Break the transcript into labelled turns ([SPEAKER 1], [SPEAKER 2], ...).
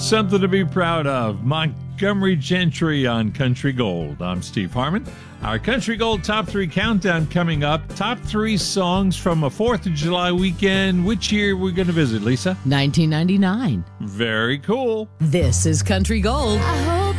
[SPEAKER 1] Something to be proud of. Montgomery Gentry on Country Gold. I'm Steve Harmon. Our Country Gold Top 3 Countdown coming up. Top 3 songs from a 4th of July weekend. Which year are we going to visit, Lisa?
[SPEAKER 2] 1999.
[SPEAKER 1] Very cool.
[SPEAKER 2] This is Country Gold.